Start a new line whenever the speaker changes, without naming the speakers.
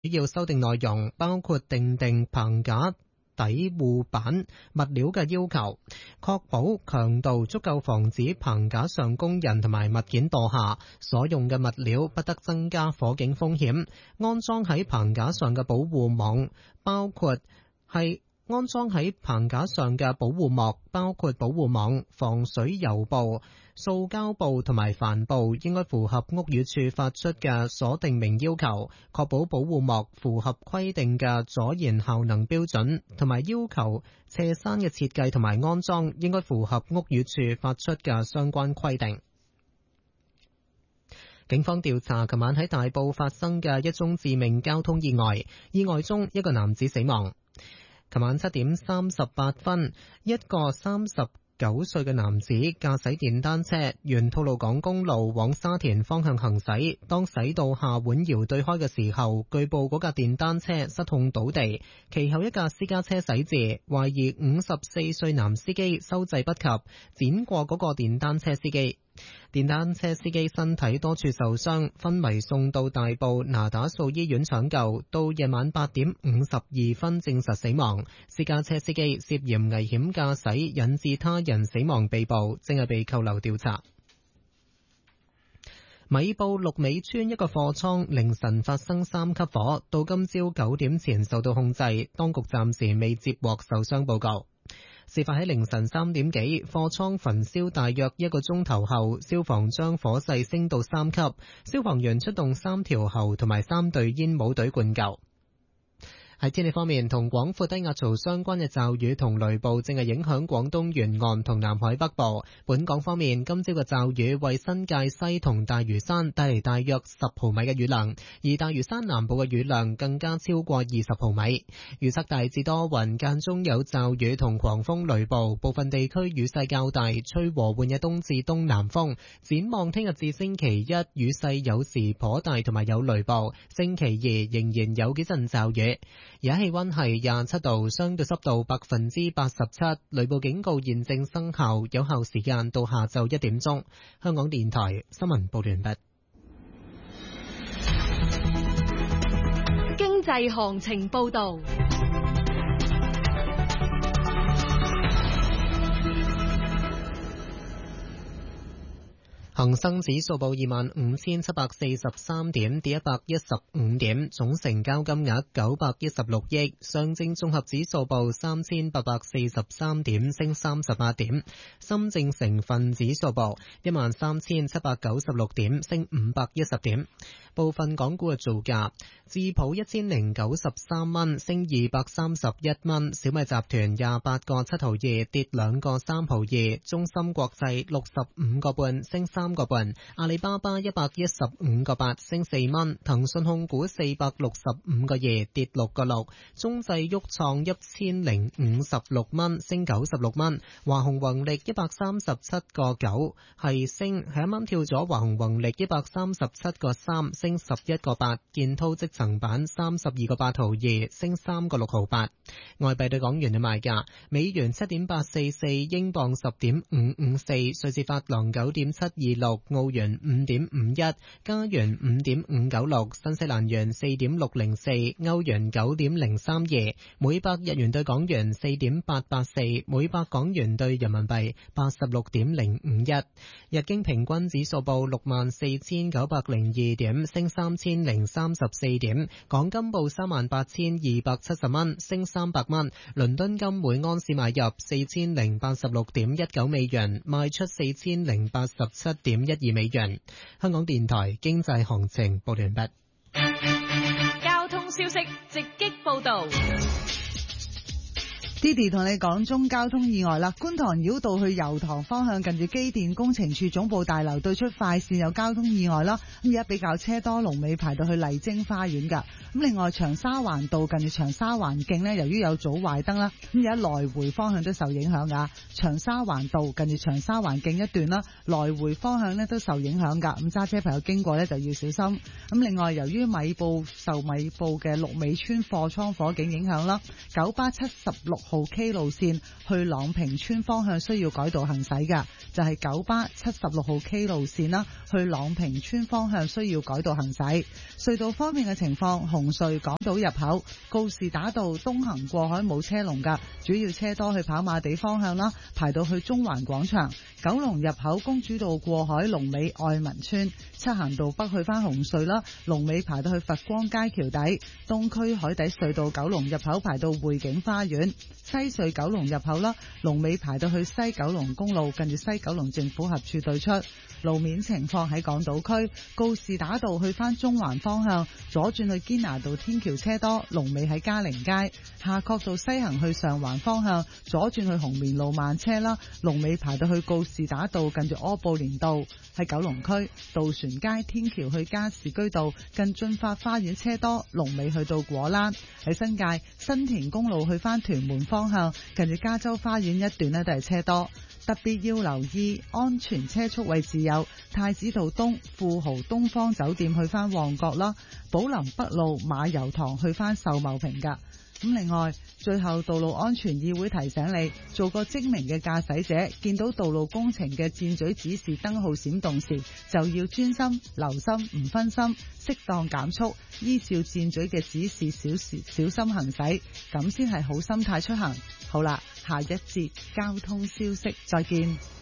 主要修訂內容包括訂定棚架底護板物料嘅要求，確保強度足夠防止棚架上工人同埋物件墮下，所用嘅物料不得增加火警風險。安裝喺棚架上嘅保護網包括安裝喺棚架上嘅保護膜包括保護網、防水油布、塑膠布同埋帆布，應該符合屋宇署發出嘅所定明要求，確保保護膜符合規定嘅阻燃效能標準，同埋要求斜山嘅設計同埋安裝應該符合屋宇署發出嘅相關規定。警方調查琴晚喺大埔發生嘅一宗致命交通意外，意外中一個男子死亡。琴晚7點38分，一個39歲嘅男子駕駛電單車沿吐露港公路往沙田方向行駛，當駛到下碗窯對開嘅時候，據報嗰架電單車失控倒地，其後一架私家車駛至，懷疑54歲男司機收掣不及，輾過嗰個電單車司機。電單車司機身體多處受傷，昏迷送到大埔那打素醫院搶救，到夜晚8點52分證實死亡。私家車司機涉嫌危險駕駛引致他人死亡被捕，正係被扣留調查。米埔鹿尾村一個貨倉凌晨發生3級火，到今朝9點前受到控制，當局暫時未接獲受傷報告。事發喺凌晨3點幾，貨倉焚燒大約1個鐘頭後，消防將火勢升到3級，消防員出動3條喉同埋3隊煙霧隊灌救。喺天氣方面，同廣闊低壓槽相關嘅驟雨同雷暴正係影響廣東沿岸同南海北部。本港方面，今朝嘅驟雨為新界西同大嶼山帶嚟大約10毫米嘅雨量，而大嶼山南部嘅雨量更加超過20毫米。預測大致多雲，間中有驟雨同狂風雷暴，部分地區雨勢較大，吹和緩嘅東至東南風。展望聽日至星期一，雨勢有時頗大同埋有雷暴，星期2仍然有幾陣驟雨。而家氣溫係27度，相對濕度87%，雷暴警告現正生效，有效時間到下晝1點鐘。香港電台新聞報道完畢。
經濟行情報道。
恒生指數報25,743點，跌115點，總成交金額916億。上證綜合指數報3,843點，升38點。深證成分指數報13,796點，升510點。部分港股嘅造價：智普1093蚊，升231蚊；小米集團28個7毫2，跌2個3毫2；中芯國際65個半，升3個半；阿里巴巴115個8，升4蚊；騰訊控股465個2，跌6個6；中製鬱創1056蚊，升96蚊；華虹宏力137個9，係啱啱跳咗華虹宏力137個3，升11個8；建滔積層板32個8毫2，升3個6毫8。外幣對港元嘅賣價：美元7.844，英鎊10.554，瑞士法郎9.726，澳元5.51，加元5.596，新西蘭元4.604，歐元9.032，每百日元對港元4.884，每百港元對人民幣86.051。日經平均指數報64,902點，升3034點。港金報38,270蚊，升300蚊。倫敦金每安士買入4086.19美元，賣出4087.12美元。香港電台經濟行情報完畢。
交通消息直擊報道。
Didi 同你講中交通意外啦，觀塘繞道去油塘方向近住機電工程處總部大樓對出快線有交通意外啦，咁而家比較車多，龍尾排到去麗晶花園噶。咁另外長沙灣道近住長沙灣徑呢，由於有早壞燈啦，咁而家來回方向都受影響噶。長沙灣道近住長沙灣徑一段啦，來回方向呢都受影響噶，咁揸車朋友經過呢就要小心。咁另外由於米埔嘅鹿尾村貨倉火警影響啦，九巴76 號 K 路線去朗屏村方向需要改道行駛嘅，就係九巴76號 K 路線啦，去朗屏村方向需要改道行駛。隧道方面嘅情況，紅隧港島入口告士打道東行過海冇車龍㗎，主要車多去跑馬地方向啦，排到去中環廣場。九龍入口公主道過海龍尾愛民村，漆咸道北去返紅隧啦，龍尾排到去佛光街橋底。東區海底隧道九龍入口排到匯景花園，西隧九龍入口啦，龍尾排到去西九龍公路近住西九龍政府合署對出。路面情況喺港島區告士打道去返中環方向，左轉去堅拿道天橋車多，龍尾喺嘉陵街。夏慤道西行去上環方向，左轉去紅棉路慢車啦，龍尾排到去告士打道近住柯布連道。喺九龍區渡船街天橋去加士居道近駿發花園車多，龍尾去到果欄。喺新界新田公路去返屯門方向，近住加州花園一段呢都係車多。特別要留意安全車速位置有太子道東富豪東方酒店去返旺角啦，寶林北路馬油塘去返秀茂坪㗎。咁另外，最後道路安全議會提醒你，做個精明嘅駕駛者，見到道路工程嘅箭嘴指示燈號閃動時，就要專心、留心、唔分心，適當減速，依照箭嘴嘅指示小心行駛，咁先係好心態出行。好啦，下一節交通消息，再見。